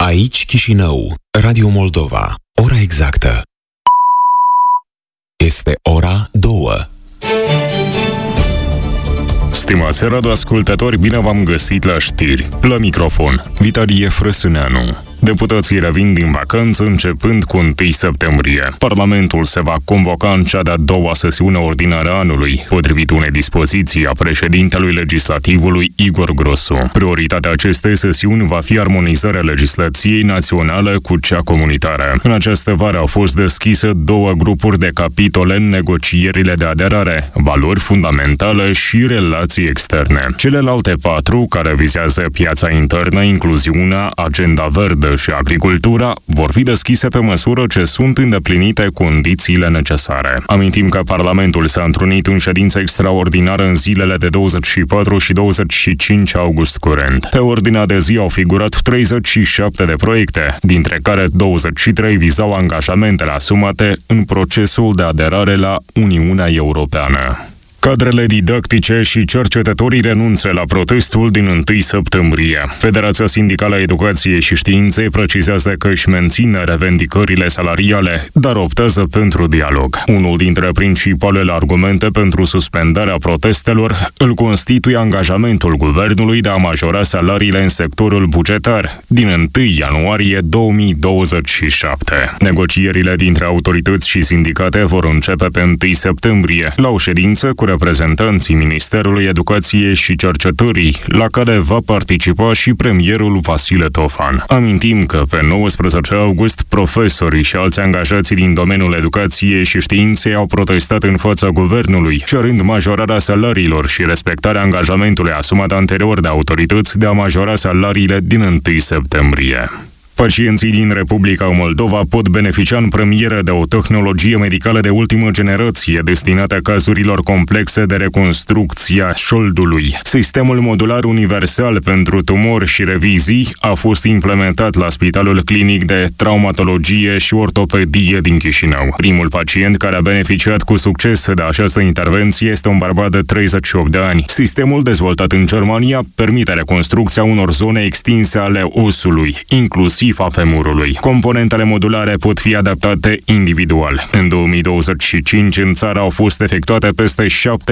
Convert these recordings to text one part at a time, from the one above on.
Aici Chișinău, Radio Moldova. Ora exactă este ora 2. Stimați radioascultători, bine v-am găsit la știri. La microfon, Vitalie Frăsâneanu. Deputații revin din vacanță începând cu 1 septembrie. Parlamentul se va convoca în cea de-a doua sesiune ordinară a anului, potrivit unei dispoziții a președintelui legislativului Igor Grosu. Prioritatea acestei sesiuni va fi armonizarea legislației naționale cu cea comunitară. În această vară au fost deschise 2 grupuri de capitole în negocierile de aderare, valori fundamentale și relații externe. Celelalte 4, care vizează piața internă, incluziunea, agenda verde și agricultura, vor fi deschise pe măsură ce sunt îndeplinite condițiile necesare. Amintim că Parlamentul s-a întrunit în ședință extraordinară în zilele de 24 și 25 august curent. Pe ordinea de zi au figurat 37 de proiecte, dintre care 23 vizau angajamentele asumate în procesul de aderare la Uniunea Europeană. Cadrele didactice și cercetătorii renunță la protestul din 1 septembrie. Federația Sindicală a Educației și Științei precizează că își menține revendicările salariale, dar optează pentru dialog. Unul dintre principalele argumente pentru suspendarea protestelor îl constituie angajamentul guvernului de a majora salariile în sectorul bugetar din 1 ianuarie 2027. Negocierile dintre autorități și sindicate vor începe pe 1 septembrie, la o ședință cu reprezentanții Ministerului Educației și Cercetării, la care va participa și premierul Vasile Tofan. Amintim că pe 19 august, profesorii și alți angajați din domeniul educației și științei au protestat în fața guvernului, cerând majorarea salariilor și respectarea angajamentului asumat anterior de autorități de a majora salariile din 1 septembrie. Pacienții din Republica Moldova pot beneficia în premieră de o tehnologie medicală de ultimă generație destinată cazurilor complexe de reconstrucție a șoldului. Sistemul modular universal pentru tumori și revizii a fost implementat la Spitalul Clinic de Traumatologie și Ortopedie din Chișinău. Primul pacient care a beneficiat cu succes de această intervenție este un bărbat de 38 de ani. Sistemul dezvoltat în Germania permite reconstrucția unor zone extinse ale osului, inclusiv a femurului. Componentele modulare pot fi adaptate individual. În 2025 în țară au fost efectuate peste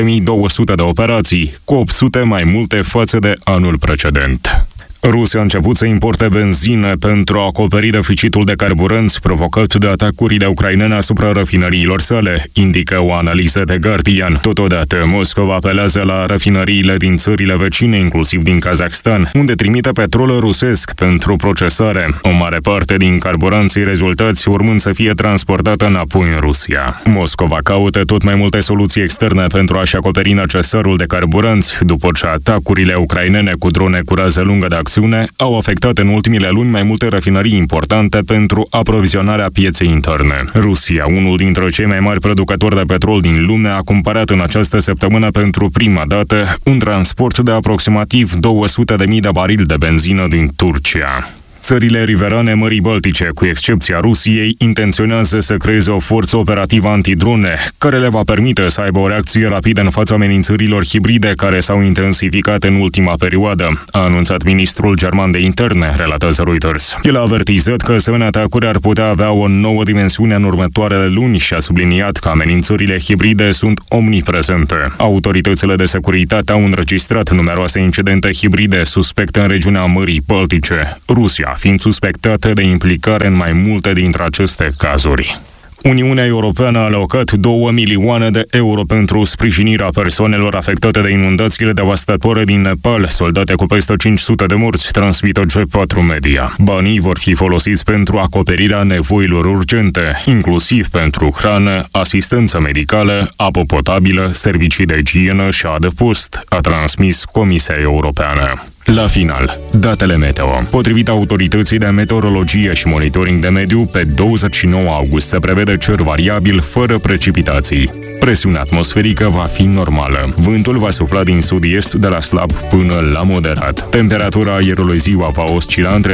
7200 de operații, cu 800 mai multe față de anul precedent. Rusia a început să importe benzină pentru a acoperi deficitul de carburanți provocat de atacurile ucrainene asupra rafinăriilor sale, indică o analiză de Guardian. Totodată, Moscova apelează la rafinăriile din țările vecine, inclusiv din Kazakhstan, unde trimite petrol rusesc pentru procesare. O mare parte din carburanții rezultați urmând să fie transportată înapoi în Rusia. Moscova caută tot mai multe soluții externe pentru a-și acoperi necesarul de carburanți, după ce atacurile ucrainene cu drone cu rază lungă de au afectat în ultimile luni mai multe rafinării importante pentru aprovizionarea pieței interne. Rusia, unul dintre cei mai mari producători de petrol din lume, a cumpărat în această săptămână pentru prima dată un transport de aproximativ 200.000 de barili de benzină din Turcia. Țările riverane Mării Baltice, cu excepția Rusiei, intenționează să creeze o forță operativă antidrone, care le va permite să aibă o reacție rapidă în fața amenințărilor hibride care s-au intensificat în ultima perioadă, a anunțat ministrul german de interne, relatează Reuters. El a avertizat că asemenea atacuri ar putea avea o nouă dimensiune în următoarele luni și a subliniat că amenințările hibride sunt omniprezente. Autoritățile de securitate au înregistrat numeroase incidente hibride suspecte în regiunea Mării Baltice. Rusia fiind suspectată de implicare în mai multe dintre aceste cazuri. Uniunea Europeană a alocat 2 milioane de euro pentru sprijinirea persoanelor afectate de inundațiile devastatoare din Nepal, soldate cu peste 500 de morți, transmită G4 Media. Banii vor fi folosiți pentru acoperirea nevoilor urgente, inclusiv pentru hrană, asistență medicală, apă potabilă, servicii de igienă și adăpost, a transmis Comisia Europeană. La final, datele meteo. Potrivit autorității de meteorologie și monitoring de mediu, pe 29 august se prevede cer variabil, fără precipitații. Presiunea atmosferică va fi normală. Vântul va sufla din sud-est de la slab până la moderat. Temperatura aerului ziua va oscila între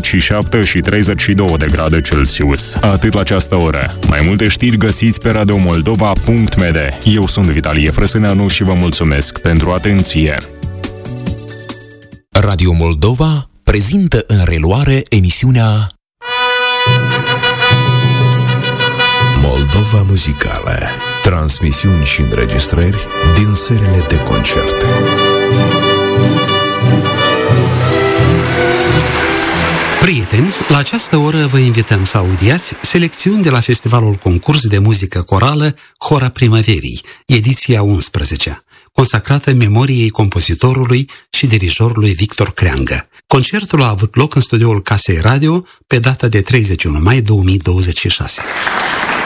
27 și 32 de grade Celsius. Atât la această oră. Mai multe știri găsiți pe radiomoldova.md. Eu sunt Vitalie Frăsâneanu și vă mulțumesc pentru atenție. Radio Moldova prezintă în reluare emisiunea Moldova Muzicală. Transmisiuni și înregistrări din serile de concerte. Prieteni, la această oră vă invităm să audiați selecțiuni de la Festivalul Concurs de Muzică Corală Hora Primăverii, ediția 11, consacrată memoriei compozitorului și dirijorului Victor Creangă. Concertul a avut loc în studioul Casei Radio pe data de 31 mai 2026.